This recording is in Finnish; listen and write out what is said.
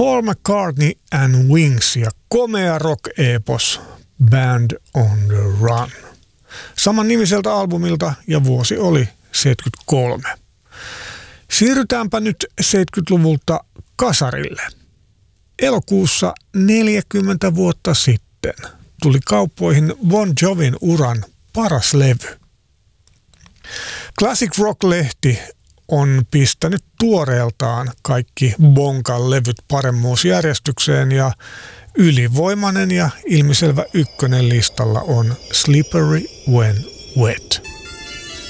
Paul McCartney and Wings ja komea rock-epos Band on the Run. Saman nimiseltä albumilta ja vuosi oli 73. Siirrytäänpä nyt 70-luvulta kasarille. Elokuussa 40 vuotta sitten tuli kauppoihin Bon Jovin uran paras levy. Classic Rock-lehti on pistänyt tuoreeltaan kaikki Bonkan levyt paremmuusjärjestykseen ja ylivoimainen ja ilmiselvä ykkönen listalla on Slippery When Wet.